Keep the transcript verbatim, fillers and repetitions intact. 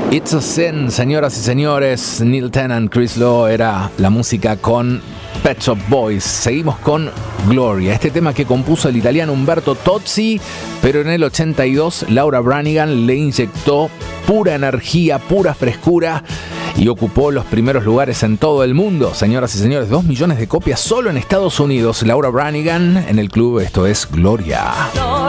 It's a Sin, señoras y señores. Neil Tennant, Chris Lowe era la música con Pet Shop Boys. Seguimos con Gloria, este tema que compuso el italiano Umberto Tozzi, pero en el ochenta y dos Laura Branigan le inyectó pura energía, pura frescura y ocupó los primeros lugares en todo el mundo. Señoras y señores, dos millones de copias solo en Estados Unidos. Laura Branigan en el club, esto es Gloria.